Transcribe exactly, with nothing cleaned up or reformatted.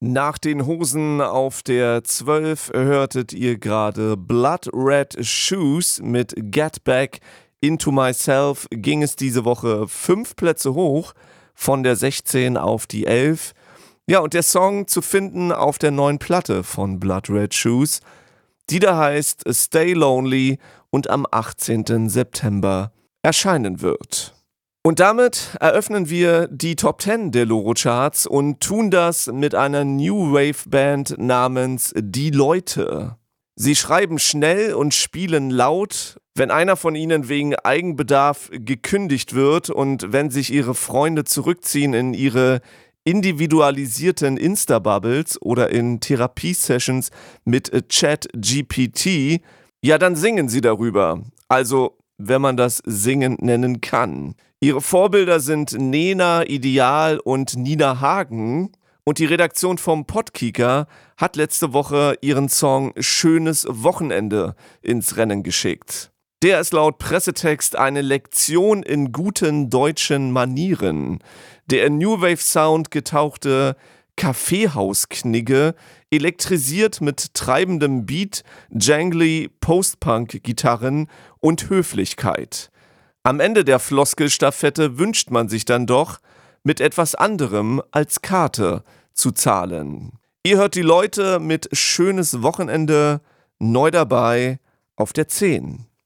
Nach den Hosen auf der zwölf hörtet ihr gerade Blood Red Shoes mit Get Back Into Myself. Ging es diese Woche fünf Plätze hoch, von der sechzehn auf die elf. Ja, und der Song zu finden auf der neuen Platte von Blood Red Shoes, die da heißt Stay Lonely und am achtzehnten September erscheinen wird. Und damit eröffnen wir die Top zehn der Loro-Charts und tun das mit einer New Wave Band namens Die Leute. Sie schreiben schnell und spielen laut, wenn einer von ihnen wegen Eigenbedarf gekündigt wird und wenn sich ihre Freunde zurückziehen in ihre individualisierten Insta-Bubbles oder in Therapiesessions mit ChatGPT, ja, dann singen sie darüber. Also, wenn man das Singen nennen kann. Ihre Vorbilder sind Nena, Ideal und Nina Hagen. Und die Redaktion vom Podkicker hat letzte Woche ihren Song Schönes Wochenende ins Rennen geschickt. Der ist laut Pressetext eine Lektion in guten deutschen Manieren. Der in New Wave Sound getauchte Kaffeehausknigge elektrisiert mit treibendem Beat, jangly Post-Punk-Gitarren und Höflichkeit. Am Ende der Floskelstaffette wünscht man sich dann doch, mit etwas anderem als Karte zu zahlen. Ihr hört die Leute mit Schönes Wochenende, neu dabei auf der zehn.